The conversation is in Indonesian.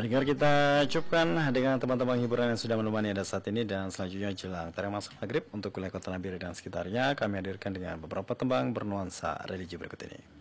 Pendengar, kita cukupkan dengan teman-teman hiburan yang sudah menemani Anda saat ini, dan selanjutnya jelang tarian masuk maghrib untuk wilayah Kota Nabire dan sekitarnya kami hadirkan dengan beberapa tembang bernuansa religi berikut ini.